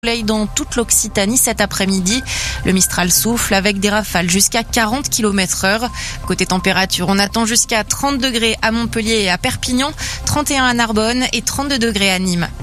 Soleil dans toute l'Occitanie cet après-midi. Le Mistral souffle avec des rafales jusqu'à 40 km/h. Côté température, on attend jusqu'à 30 degrés à Montpellier et à Perpignan, 31 à Narbonne et 32 degrés à Nîmes.